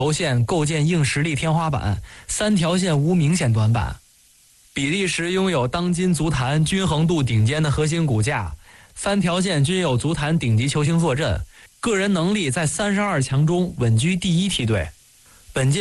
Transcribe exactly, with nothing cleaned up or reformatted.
条线构建硬实力天花板，三条线无明显短板。比利时拥有当今足坛均衡度顶尖的核心骨架，三条线均有足坛顶级球星坐镇，个人能力在三十二强中稳居第一梯队。本届